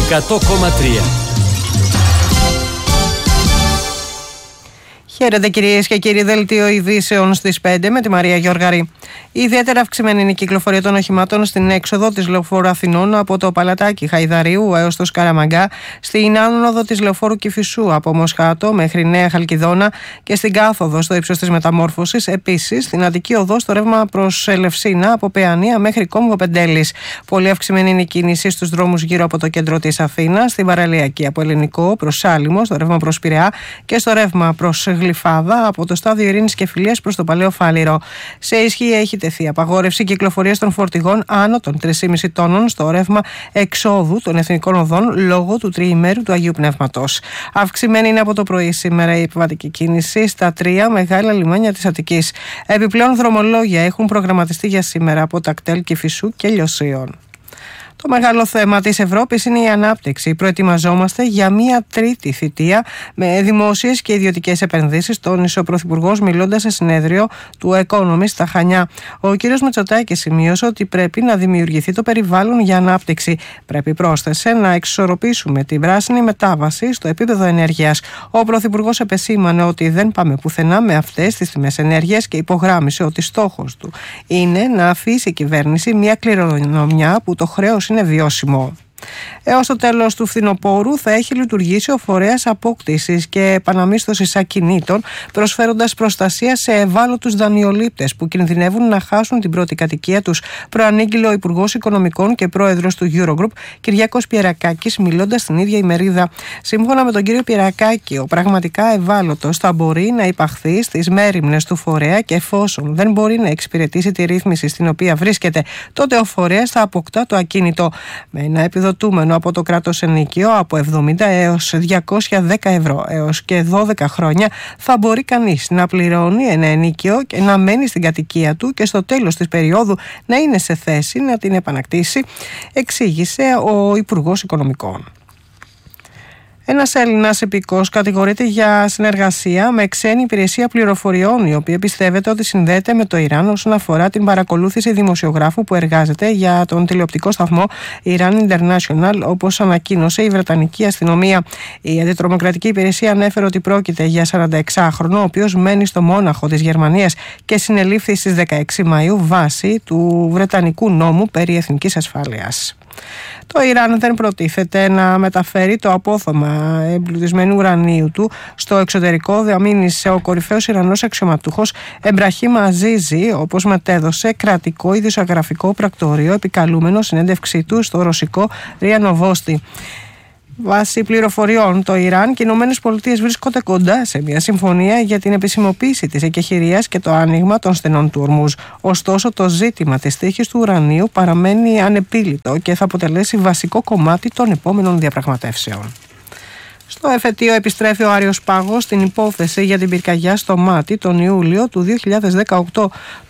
100,3. Χαίρετε κυρίες και κύριοι, δελτίο ειδήσεων στις 5 με τη Μαρία Γιώργαρη. Ιδιαίτερα αυξημένη είναι η κυκλοφορία των οχημάτων στην έξοδο της Λεωφόρου Αθηνών από το Παλατάκι Χαϊδαρίου έως το Σκαραμαγκά, στην άνοδο της Λεωφόρου Κηφισού από Μοσχάτο μέχρι Νέα Χαλκιδόνα και στην κάθοδο στο ύψος της Μεταμόρφωσης. Επίσης, στην Αττική Οδό στο ρεύμα προς Ελευσίνα από Παιανία μέχρι Κόμβο Πεντέλης. Πολύ αυξημένη είναι η κίνηση στους δρόμους γύρω από το κέντρο της Αθήνας, στην Παραλιακή από Ελληνικό προς Σάλιμο, στο ρεύμα προς Πειραιά και στο ρεύμα προς Γλυφάδα από το στάδιο Ειρήνης και Φιλίας προς το Παλαιό Φάληρο. Σε ισχύ έχει τεθεί απαγόρευση κυκλοφορίας των φορτηγών άνω των 3,5 τόνων στο ρεύμα εξόδου των εθνικών οδών λόγω του τριημέρου του Αγίου Πνεύματος. Αυξημένη είναι από το πρωί σήμερα η επιβατική κίνηση στα 3 μεγάλα λιμάνια της Αττικής. Επιπλέον δρομολόγια έχουν προγραμματιστεί για σήμερα από Τακτέλ, Κηφισού και Λιωσίων. Το μεγάλο θέμα της Ευρώπης είναι η ανάπτυξη. Προετοιμαζόμαστε για μια τρίτη θητεία με δημόσιες και ιδιωτικές επενδύσεις, τόνισε ο Πρωθυπουργός μιλώντας σε συνέδριο του Economist στα Χανιά. Ο κ. Μητσοτάκης σημείωσε ότι πρέπει να δημιουργηθεί το περιβάλλον για ανάπτυξη. Πρέπει, πρόσθεσε, να εξισορροπήσουμε την πράσινη μετάβαση στο επίπεδο ενέργειας. Ο Πρωθυπουργός επεσήμανε ότι δεν πάμε πουθενά με αυτές τις τιμές ενέργειας και υπογράμμισε ότι στόχος του είναι να αφήσει η κυβέρνηση μια κληρονομιά που το χρέος είναι βιώσιμο. Έως το τέλος του φθινοπόρου θα έχει λειτουργήσει ο φορέας απόκτησης και επαναμίσθωσης ακινήτων, προσφέροντας προστασία σε ευάλωτους δανειολήπτες που κινδυνεύουν να χάσουν την πρώτη κατοικία τους, προανήγγειλε ο Υπουργός Οικονομικών και Πρόεδρος του Eurogroup, Κυριάκος Πιερακάκης, μιλώντας στην ίδια ημερίδα. Σύμφωνα με τον κύριο Πιερακάκη, ο πραγματικά ευάλωτος θα μπορεί να υπαχθεί στις μέριμνες του φορέα και εφόσον δεν μπορεί να εξυπηρετήσει τη ρύθμιση στην οποία βρίσκεται, τότε ο φορέας θα αποκτά το ακίνητο με ένα επιδοτούμενο από το κράτος ενοίκιο από 70 έως 210 ευρώ έως και 12 χρόνια θα μπορεί κανείς να πληρώνει ένα ενοίκιο και να μένει στην κατοικία του και στο τέλος της περίοδου να είναι σε θέση να την επανακτήσει, εξήγησε ο Υπουργός Οικονομικών. Ένας Έλληνας υπηκός κατηγορείται για συνεργασία με ξένη υπηρεσία πληροφοριών, η οποία πιστεύεται ότι συνδέεται με το Ιράν όσον αφορά την παρακολούθηση δημοσιογράφου που εργάζεται για τον τηλεοπτικό σταθμό Iran International, όπως ανακοίνωσε η Βρετανική αστυνομία. Η αντιτρομοκρατική υπηρεσία ανέφερε ότι πρόκειται για 46χρονο, ο οποίος μένει στο Μόναχο της Γερμανίας και συνελήφθη στις 16 Μαΐου βάσει του Βρετανικού νόμου περί εθνικής ασφάλειας. Το Ιράν δεν προτίθεται να μεταφέρει το απόθεμα εμπλουτισμένου ουρανίου του στο εξωτερικό, διαμήνυσε ο κορυφαίος Ιρανός αξιωματούχος Εμπραχήμ Αζίζη, όπως μετέδωσε κρατικό ειδησιογραφικό πρακτορείο επικαλούμενο συνέντευξή του στο ρωσικό Ρία Νοβόστι. Βάσει πληροφοριών, το Ιράν και οι ΗΠΑ βρίσκονται κοντά σε μια συμφωνία για την επισημοποίηση της εκεχηρίας και το άνοιγμα των στενών του Ορμούζ. Ωστόσο, το ζήτημα της τύχης του ουρανίου παραμένει ανεπίλητο και θα αποτελέσει βασικό κομμάτι των επόμενων διαπραγματεύσεων. Στο εφετείο επιστρέφει ο Άριος Πάγος στην υπόθεση για την πυρκαγιά στο Μάτι τον Ιούλιο του 2018.